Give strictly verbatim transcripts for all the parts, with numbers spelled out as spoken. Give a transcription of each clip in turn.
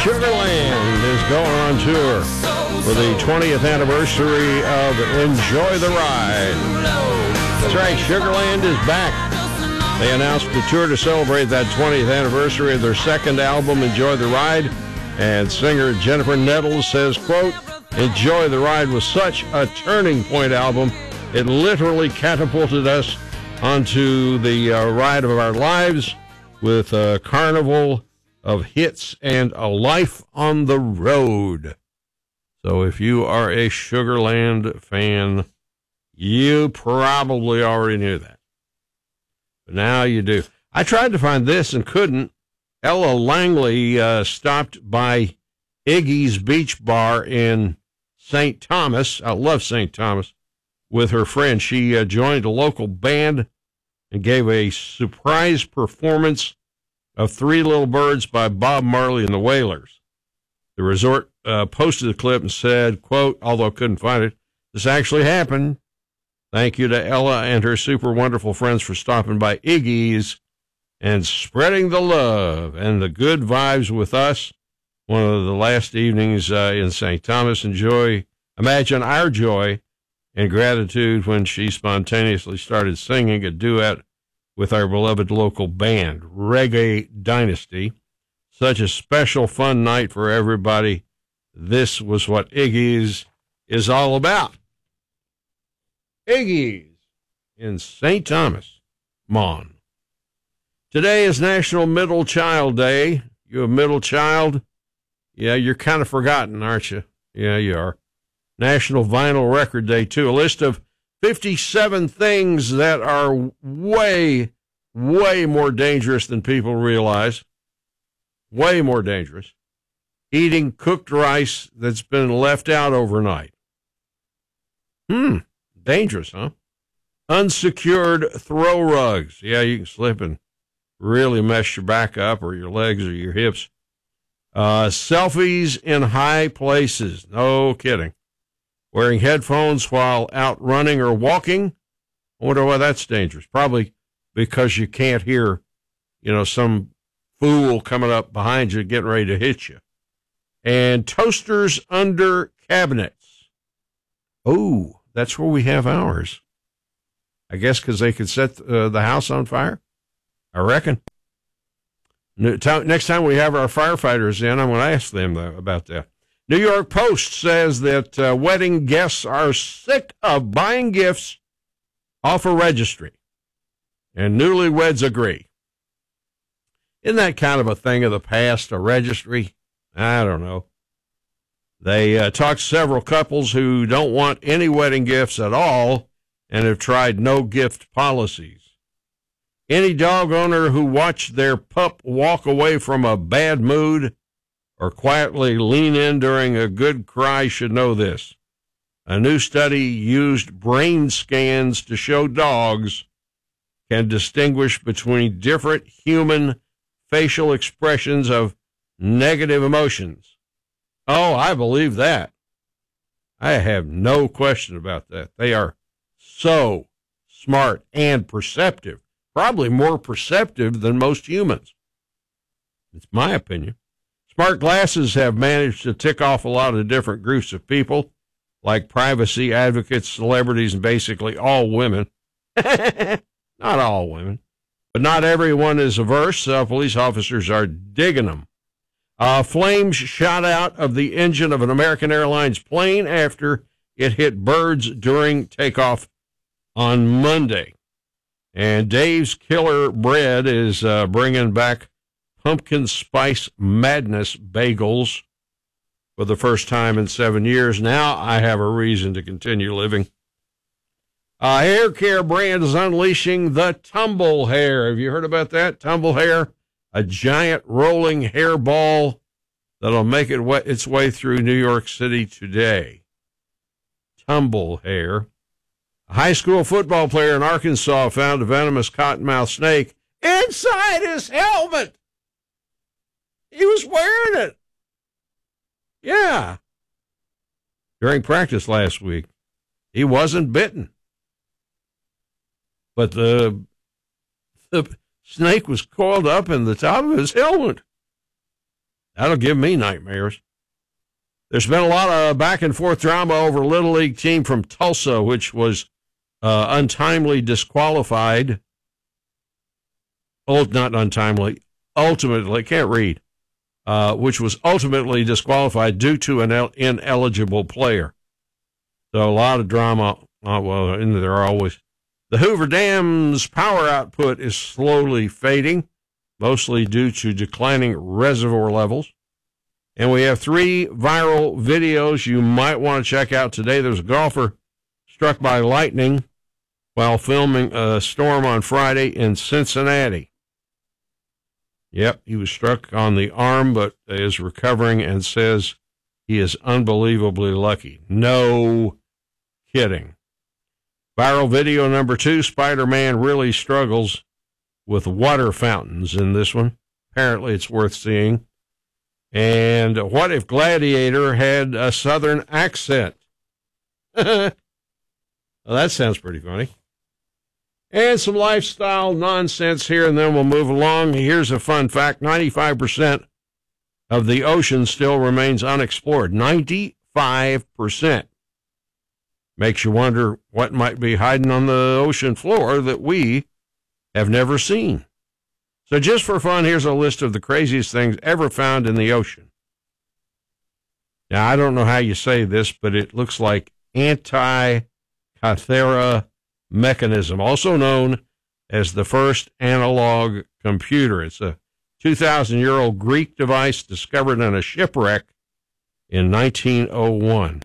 Sugarland is going on tour for the twentieth anniversary of Enjoy the Ride. That's right, Sugarland is back. They announced the tour to celebrate that twentieth anniversary of their second album, Enjoy the Ride. And singer Jennifer Nettles says, quote, "Enjoy the Ride was such a turning point album. It literally catapulted us onto the uh, ride of our lives with a carnival of hits and a life on the road." So if you are a Sugarland fan, you probably already knew that. But now you do. I tried to find this and couldn't. Ella Langley uh, stopped by Iggy's Beach Bar in Saint Thomas. I love Saint Thomas. With her friend. She uh, joined a local band and gave a surprise performance of Three Little Birds by Bob Marley and the Wailers. The resort uh, posted the clip and said, quote, although I couldn't find it, "This actually happened. Thank you to Ella and her super wonderful friends for stopping by Iggy's and spreading the love and the good vibes with us. One of the last evenings uh, in Saint Thomas. Enjoy, imagine our joy and gratitude when she spontaneously started singing a duet with our beloved local band, Reggae Dynasty. Such a special, fun night for everybody. This was what Iggy's is all about." Iggy's in Saint Thomas, Mon. Today is National Middle Child Day. You a middle child? Yeah, you're kind of forgotten, aren't you? Yeah, you are. National Vinyl Record Day, too. A list of fifty-seven things that are way, way more dangerous than people realize. Way more dangerous. Eating cooked rice that's been left out overnight. Hmm, dangerous, huh? Unsecured throw rugs. Yeah, you can slip and really mess your back up or your legs or your hips. Uh, selfies in high places. No kidding. Wearing headphones while out running or walking. I wonder why that's dangerous. Probably because you can't hear, you know, some fool coming up behind you getting ready to hit you. And toasters under cabinets. Oh, that's where we have ours. I guess because they could set uh, the house on fire. I reckon. Next time we have our firefighters in, I'm going to ask them about that. New York Post says that uh, wedding guests are sick of buying gifts off a registry, and newlyweds agree. Isn't that kind of a thing of the past, a registry? I don't know. They uh, talked to several couples who don't want any wedding gifts at all and have tried no gift policies. Any dog owner who watched their pup walk away from a bad mood or quietly lean in during a good cry should know this. A new study used brain scans to show dogs can distinguish between different human facial expressions of negative emotions. Oh, I believe that. I have no question about that. They are so smart and perceptive. Probably more perceptive than most humans. It's my opinion. Smart glasses have managed to tick off a lot of different groups of people, like privacy advocates, celebrities, and basically all women. Not all women, but not everyone is averse. Uh, police officers are digging them. Uh, flames shot out of the engine of an American Airlines plane after it hit birds during takeoff on Monday. And Dave's Killer Bread is uh, bringing back pumpkin spice madness bagels for the first time in seven years. Now I have a reason to continue living. A hair care brand is unleashing the Tumble Hair. Have you heard about that? Tumble Hair, a giant rolling hair ball that'll make it wa- its way through New York City today. Tumble Hair. A high school football player in Arkansas found a venomous cottonmouth snake inside his helmet. He was wearing it. Yeah. During practice last week, he wasn't bitten. But the, the snake was coiled up in the top of his helmet. That'll give me nightmares. There's been a lot of back and forth drama over a Little League team from Tulsa, which was uh, untimely disqualified. Oh, not untimely. Ultimately, can't read. Uh, which was ultimately disqualified due to an el- ineligible player. So a lot of drama. Uh, well, and there are always. The Hoover Dam's power output is slowly fading, mostly due to declining reservoir levels. And we have three viral videos you might want to check out today. There's a golfer struck by lightning while filming a storm on Friday in Cincinnati. Yep, he was struck on the arm, but is recovering and says he is unbelievably lucky. No kidding. Viral video number two, Spider-Man really struggles with water fountains in this one. Apparently it's worth seeing. And what if Gladiator had a Southern accent? Well, that sounds pretty funny. And some lifestyle nonsense here, and then we'll move along. Here's a fun fact. ninety-five percent of the ocean still remains unexplored. ninety-five percent. Makes you wonder what might be hiding on the ocean floor that we have never seen. So just for fun, here's a list of the craziest things ever found in the ocean. Now, I don't know how you say this, but it looks like Antikythera mechanism, also known as the first analog computer. It's a two thousand year old Greek device discovered in a shipwreck in nineteen oh one.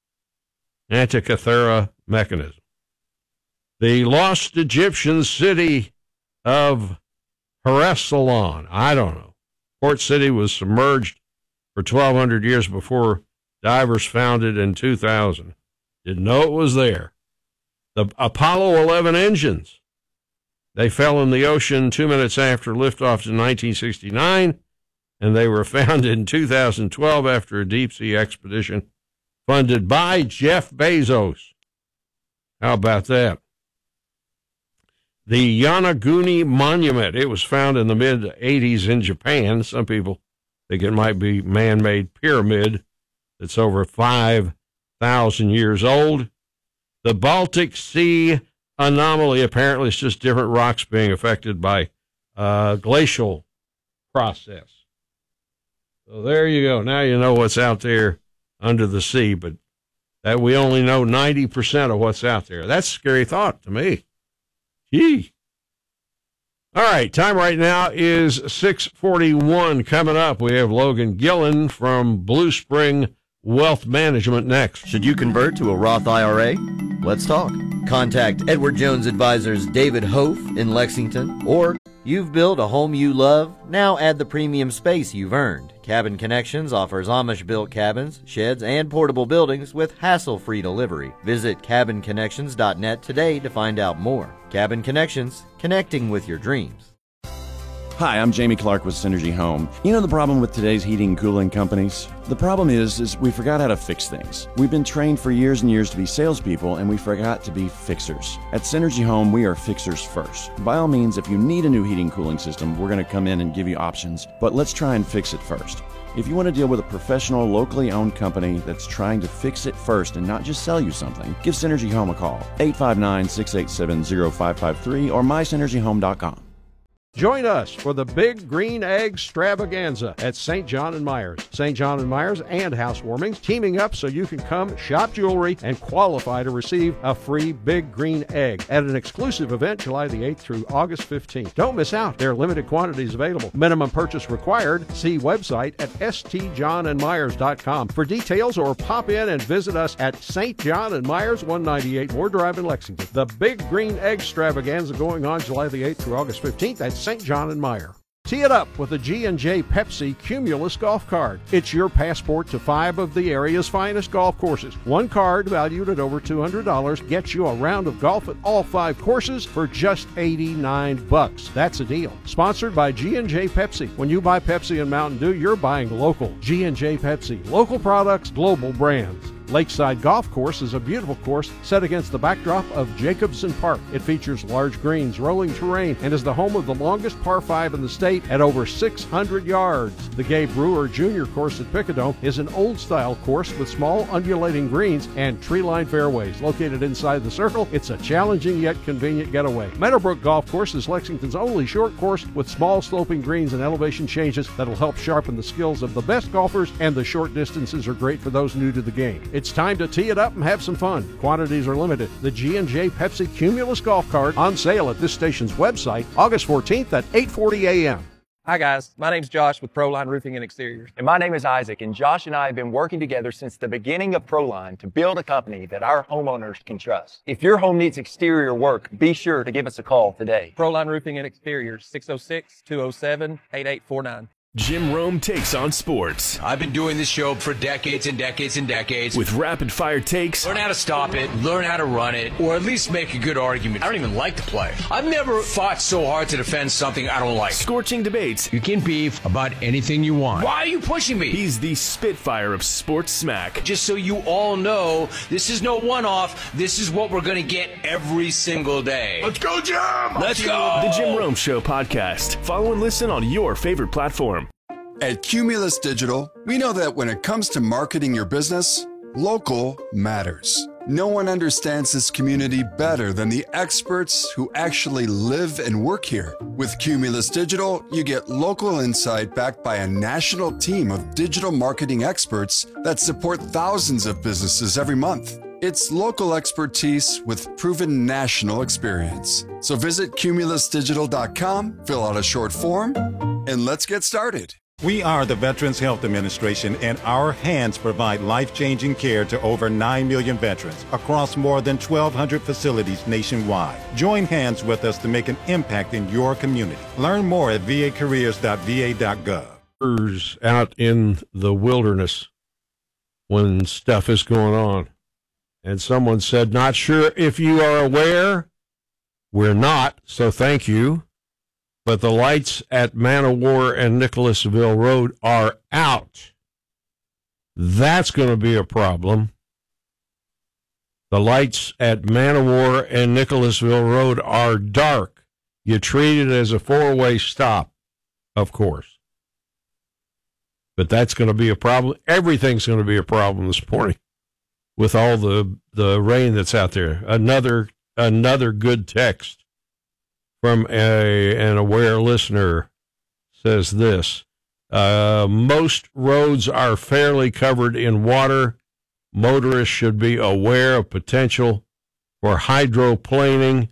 Antikythera mechanism. The lost Egyptian city of Harat-Salon. I don't know. Port City was submerged for twelve hundred years before divers found it in two thousand. Didn't know it was there. The Apollo eleven engines. They fell in the ocean two minutes after liftoff in nineteen sixty-nine, and they were found in two thousand twelve after a deep-sea expedition funded by Jeff Bezos. How about that? The Yonaguni Monument. It was found in the mid eighties in Japan. Some people think it might be man-made pyramid that's over five thousand years old. The Baltic Sea anomaly, apparently it's just different rocks being affected by uh, glacial process. So there you go. Now you know what's out there under the sea, but that we only know ninety percent of what's out there. That's a scary thought to me. Gee. All right, time right now is six forty-one. Coming up, we have Logan Gillen from Blue Spring Wealth Management next. Should you convert to a Roth I R A? Let's talk. Contact Edward Jones Advisors David Hof in Lexington, or you've built a home you love, now add the premium space you've earned. Cabin Connections offers Amish-built cabins, sheds, and portable buildings with hassle-free delivery. Visit cabin connections dot net today to find out more. Cabin Connections, connecting with your dreams. Hi, I'm Jamie Clark with Synergy Home. You know the problem with today's heating and cooling companies? The problem is, is we forgot how to fix things. We've been trained for years and years to be salespeople, and we forgot to be fixers. At Synergy Home, we are fixers first. By all means, if you need a new heating and cooling system, we're going to come in and give you options, but let's try and fix it first. If you want to deal with a professional, locally owned company that's trying to fix it first and not just sell you something, give Synergy Home a call. eight five nine, six eight seven, zero five five three or my synergy home dot com. Join us for the Big Green Egg Stravaganza at Saint John and Myers. Saint John and Myers and Housewarming teaming up so you can come shop jewelry and qualify to receive a free Big Green Egg at an exclusive event July the eighth through August fifteenth. Don't miss out. There are limited quantities available. Minimum purchase required. See website at s t john and myers dot com for details, or pop in and visit us at Saint John and Myers, one ninety-eight Moore Drive in Lexington. The Big Green Egg Stravaganza going on July the eighth through August fifteenth at Saint John and Meyer. Tee it up with a G and J Pepsi Cumulus golf card. It's your passport to five of the area's finest golf courses. One card, valued at over two hundred dollars, gets you a round of golf at all five courses for just eighty-nine bucks. That's a deal. Sponsored by G and J Pepsi. When you buy Pepsi and Mountain Dew, you're buying local. G and J Pepsi. Local products, global brands. Lakeside Golf Course is a beautiful course set against the backdrop of Jacobson Park. It features large greens, rolling terrain, and is the home of the longest par five in the state at over six hundred yards. The Gabe Brewer Junior Course at Picadome is an old-style course with small undulating greens and tree-lined fairways. Located inside the circle, it's a challenging yet convenient getaway. Meadowbrook Golf Course is Lexington's only short course with small sloping greens and elevation changes that'll help sharpen the skills of the best golfers, and the short distances are great for those new to the game. It's time to tee it up and have some fun. Quantities are limited. The G and J Pepsi Cumulus Golf Cart on sale at this station's website August fourteenth at eight forty a.m. Hi guys, my name's Josh with Proline Roofing and Exteriors. And my name is Isaac, and Josh and I have been working together since the beginning of Proline to build a company that our homeowners can trust. If your home needs exterior work, be sure to give us a call today. Proline Roofing and Exteriors, six oh six, two oh seven, eight eight four nine. Jim Rome takes on sports. I've been doing this show for decades and decades and decades. With rapid-fire takes. Learn how to stop it, learn how to run it, or at least make a good argument. I don't even like to play. I've never fought so hard to defend something I don't like. Scorching debates. You can beef about anything you want. Why are you pushing me? He's the Spitfire of sports smack. Just so you all know, this is no one-off. This is what we're going to get every single day. Let's go, Jim! Let's go! The Jim Rome Show podcast. Follow and listen on your favorite platform. At Cumulus Digital, we know that when it comes to marketing your business, local matters. No one understands this community better than the experts who actually live and work here. With Cumulus Digital, you get local insight backed by a national team of digital marketing experts that support thousands of businesses every month. It's local expertise with proven national experience. So visit cumulus digital dot com, fill out a short form, and let's get started. We are the Veterans Health Administration, and our hands provide life-changing care to over nine million veterans across more than twelve hundred facilities nationwide. Join hands with us to make an impact in your community. Learn more at v a careers dot v a dot gov. Out in the wilderness when stuff is going on. And someone said, not sure if you are aware. We're not, so thank you. But the lights at Man o' War and Nicholasville Road are out. That's going to be a problem. The lights at Man o' War and Nicholasville Road are dark. You treat it as a four-way stop, of course. But that's going to be a problem. Everything's going to be a problem this morning with all the, the rain that's out there. Another another good text from a, an aware listener says this. Uh, most roads are fairly covered in water. Motorists should be aware of potential for hydroplaning.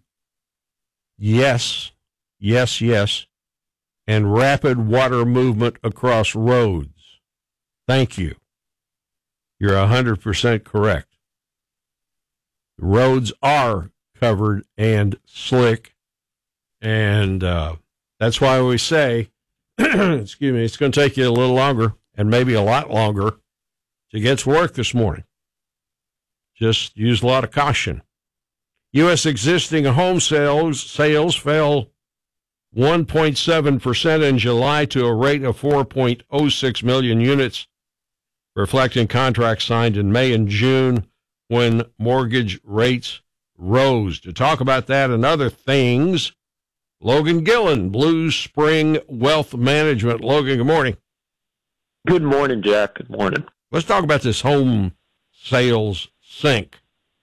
Yes, yes, yes. And rapid water movement across roads. Thank you. You're one hundred percent correct. The roads are covered and slick, and uh, that's why we say, excuse me, it's going to take you a little longer, and maybe a lot longer, to get to work this morning. Just use a lot of caution. U S existing home sales sales fell one point seven percent in July to a rate of four point oh six million units, reflecting contracts signed in May and June when mortgage rates rose. To talk about that and other things, Logan Gillen, Blue Spring Wealth Management. Logan, good morning. Good morning, Jack. Good morning. Let's talk about this home sales sink.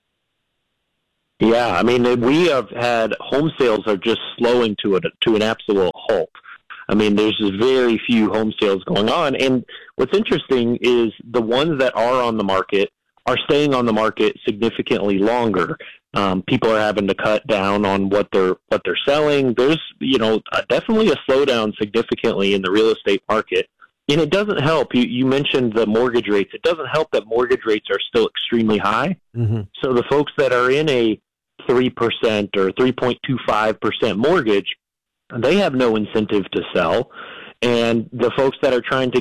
Yeah, I mean, we have had home sales are just slowing to a, to an absolute halt. I mean, there's just very few home sales going on. And what's interesting is the ones that are on the market are staying on the market significantly longer. Um, people are having to cut down on what they're what they're selling. There's, you know, definitely a slowdown significantly in the real estate market. And it doesn't help. You, you mentioned the mortgage rates. It doesn't help that mortgage rates are still extremely high. Mm-hmm. So the folks that are in a three percent or three point two five percent mortgage, they have no incentive to sell. And the folks that are trying to